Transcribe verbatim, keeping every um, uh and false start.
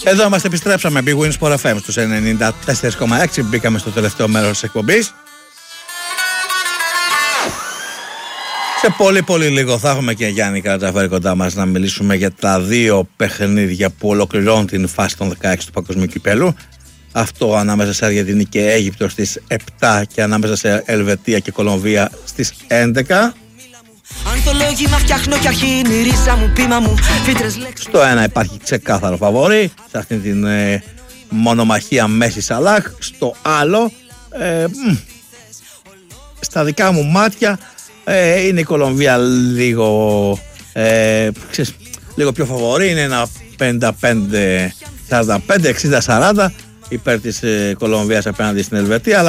Εδώ είμαστε, επιστρέψαμε. Big Win Sport εφ εμ στους ενενήντα τέσσερα κόμμα έξι. Μπήκαμε στο τελευταίο μέρος της εκπομπής. Σε πολύ πολύ λίγο θα έχουμε και Γιάννη Καρατζαφέρη κοντά μας να μιλήσουμε για τα δύο παιχνίδια που ολοκληρώνουν την φάση των δεκαέξι του Παγκοσμίου Κυπέλλου. Αυτό ανάμεσα σε Αργεντινή και Αίγυπτο στις επτά και ανάμεσα σε Ελβετία και Κολομβία στις έντεκα. Στο ένα υπάρχει ξεκάθαρο φαβορί σε αυτήν την ε, μονομαχία Μέση Σαλάχ. Στο άλλο ε, μ, στα δικά μου μάτια ε, είναι η Κολομβία λίγο ε, ξέρεις, λίγο πιο φαβορί. Είναι ένα πενήντα πέντε σαράντα πέντε, εξήντα σαράντα υπέρ της ε, Κολομβίας απέναντι στην Ελβετία.